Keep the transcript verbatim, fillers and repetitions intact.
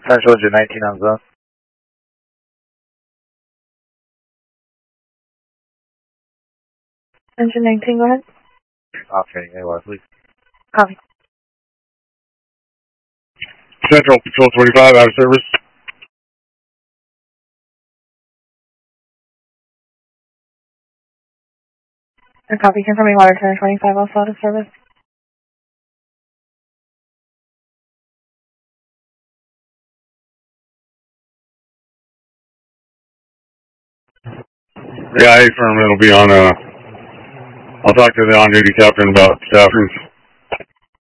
Central Engine nineteen on zone. Engine nineteen, go ahead. Operating A Y, please. Copy. Central, Patrol twenty-five, out of service. A copy, confirming water turn twenty-five, also out of service. Yeah, A firm, it'll be on, uh, I'll talk to the on-duty captain about staffing.